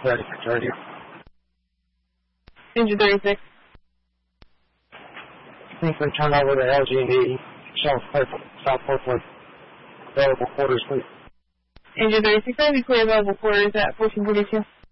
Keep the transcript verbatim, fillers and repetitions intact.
ready for journey. Engine thirty-six. Please return over to L G and E, South Portland. Available quarters, please. Engine thirty-six, I have you clear available quarters at fourteen forty-two.